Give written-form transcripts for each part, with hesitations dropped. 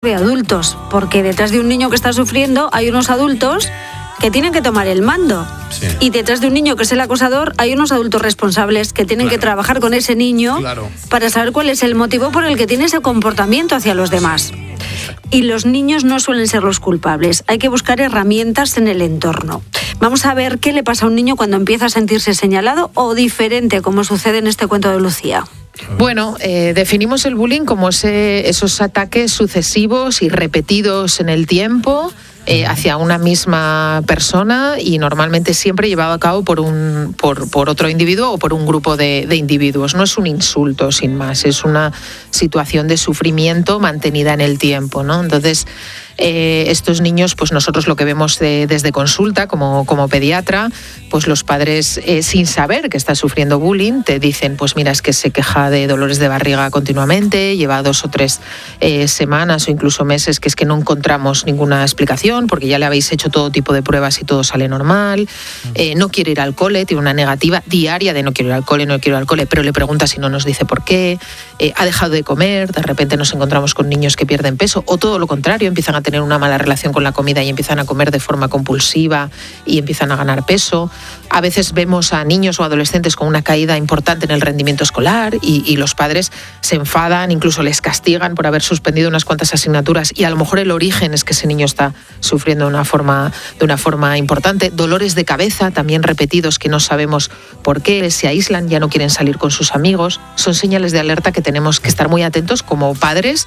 de adultos, porque detrás de un niño que está sufriendo hay unos adultos que tienen que tomar el mando. Sí. Y detrás de un niño que es el acosador hay unos adultos responsables que tienen que trabajar con ese niño para saber cuál es el motivo por el que tiene ese comportamiento hacia los demás. Y los niños no suelen ser los culpables. Hay que buscar herramientas en el entorno. Vamos a ver qué le pasa a un niño cuando empieza a sentirse señalado o diferente, como sucede en este cuento de Lucía. Bueno, definimos el bullying como esos ataques sucesivos y repetidos en el tiempo hacia una misma persona y normalmente siempre llevado a cabo por otro individuo o por un grupo de individuos. No es un insulto, sin más, es una situación de sufrimiento mantenida en el tiempo, ¿no? Entonces, estos niños, pues nosotros lo que vemos desde consulta como pediatra, pues los padres sin saber que está sufriendo bullying te dicen, pues mira, es que se queja de dolores de barriga continuamente, lleva 2 o 3 semanas o incluso meses que es que no encontramos ninguna explicación porque ya le habéis hecho todo tipo de pruebas y todo sale normal, no quiere ir al cole, tiene una negativa diaria de no quiero ir al cole, pero le pregunta si no nos dice por qué, ha dejado de comer, de repente nos encontramos con niños que pierden peso o todo lo contrario, empiezan a tener una mala relación con la comida y empiezan a comer de forma compulsiva y empiezan a ganar peso. A veces vemos a niños o adolescentes con una caída importante en el rendimiento escolar y los padres se enfadan, incluso les castigan por haber suspendido unas cuantas asignaturas y a lo mejor el origen es que ese niño está sufriendo de una forma importante. Dolores de cabeza también repetidos que no sabemos por qué, se aíslan, ya no quieren salir con sus amigos. Son señales de alerta que tenemos que estar muy atentos como padres.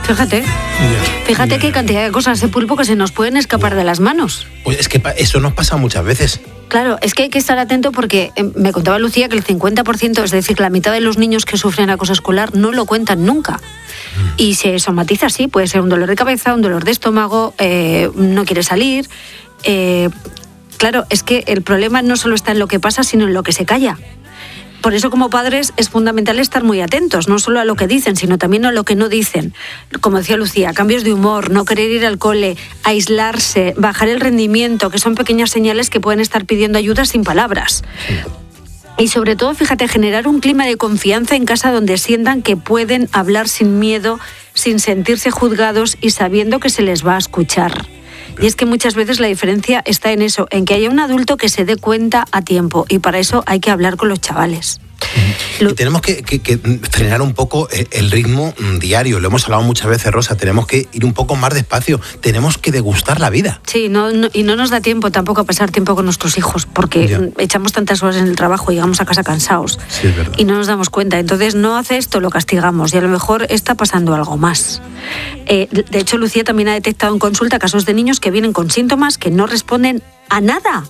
Fíjate qué cantidad de cosas de pulpo que se nos pueden escapar de las manos. Pues es que eso nos pasa muchas veces. Claro, es que hay que estar atento porque me contaba Lucía que el 50%, es decir, la mitad de los niños que sufren acoso escolar no lo cuentan nunca. Y se somatiza así, puede ser un dolor de cabeza, un dolor de estómago, no quiere salir. Claro, es que el problema no solo está en lo que pasa, sino en lo que se calla. Por eso, como padres, es fundamental estar muy atentos, no solo a lo que dicen, sino también a lo que no dicen. Como decía Lucía, cambios de humor, no querer ir al cole, aislarse, bajar el rendimiento, que son pequeñas señales que pueden estar pidiendo ayuda sin palabras. Y sobre todo, fíjate, generar un clima de confianza en casa donde sientan que pueden hablar sin miedo, sin sentirse juzgados y sabiendo que se les va a escuchar. Y es que muchas veces la diferencia está en eso, en que haya un adulto que se dé cuenta a tiempo y para eso hay que hablar con los chavales. Y tenemos que frenar un poco el ritmo diario, lo hemos hablado muchas veces, Rosa, tenemos que ir un poco más despacio, tenemos que degustar la vida. Sí, y no nos da tiempo tampoco a pasar tiempo con nuestros hijos, porque echamos tantas horas en el trabajo y llegamos a casa cansados. Sí, es verdad. Y no nos damos cuenta, entonces no hace esto, lo castigamos y a lo mejor está pasando algo más. De hecho, Lucía también ha detectado en consulta casos de niños que vienen con síntomas que no responden a nada,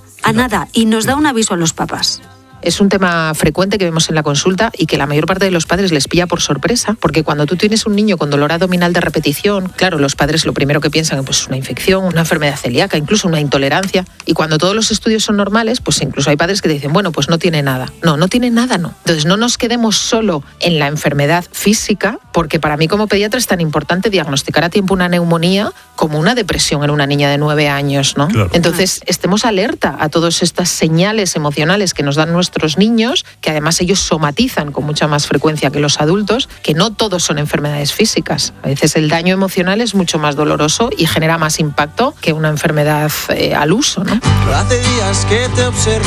y nos da un aviso a los papás. Es un tema frecuente que vemos en la consulta y que la mayor parte de los padres les pilla por sorpresa, porque cuando tú tienes un niño con dolor abdominal de repetición, claro, los padres lo primero que piensan es pues, una infección, una enfermedad celíaca, incluso una intolerancia, y cuando todos los estudios son normales, pues incluso hay padres que te dicen, bueno, pues no tiene nada. No tiene nada, no. Entonces no nos quedemos solo en la enfermedad física, porque para mí como pediatra es tan importante diagnosticar a tiempo una neumonía como una depresión en una niña de 9 años, ¿no? Claro. Entonces estemos alerta a todas estas señales emocionales que nos dan nuestros niños, que además ellos somatizan con mucha más frecuencia que los adultos, que no todos son enfermedades físicas. A veces el daño emocional es mucho más doloroso y genera más impacto que una enfermedad al uso, ¿no? Hace días que te observo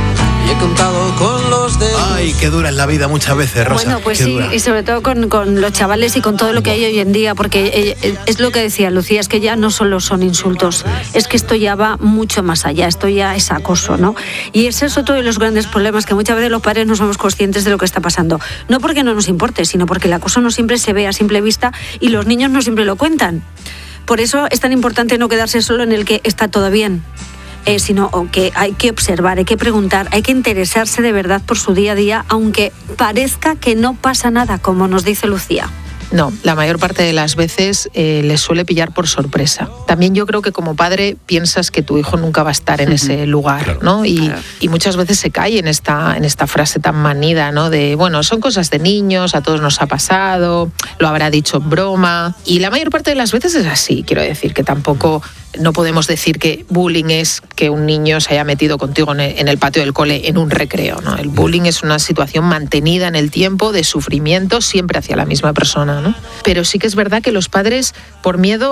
y he contado con los dedos. Ay, qué dura es la vida muchas veces, Rosa. Bueno, pues qué sí, dura. y sobre todo con los chavales y con todo lo que hay hoy en día, porque es lo que decía Lucía, es que ya no solo son insultos, es que esto ya va mucho más allá, esto ya es acoso, ¿no? Y ese es otro de los grandes problemas, que muchas veces los padres no somos conscientes de lo que está pasando. No porque no nos importe, sino porque el acoso no siempre se ve a simple vista y los niños no siempre lo cuentan. Por eso es tan importante no quedarse solo en el que está todo bien. Sino que hay que observar, hay que preguntar, hay que interesarse de verdad por su día a día, aunque parezca que no pasa nada, como nos dice Lucía. No, la mayor parte de las veces les suele pillar por sorpresa. También yo creo que como padre piensas que tu hijo nunca va a estar en ese lugar, ¿no? Y muchas veces se cae en esta frase tan manida, ¿no? De, bueno, son cosas de niños, a todos nos ha pasado, lo habrá dicho en broma. Y la mayor parte de las veces es así. Quiero decir que tampoco no podemos decir que bullying es que un niño se haya metido contigo en el patio del cole en un recreo, ¿no? El bullying es una situación mantenida en el tiempo de sufrimiento siempre hacia la misma persona, ¿no? Pero sí que es verdad que los padres, por miedo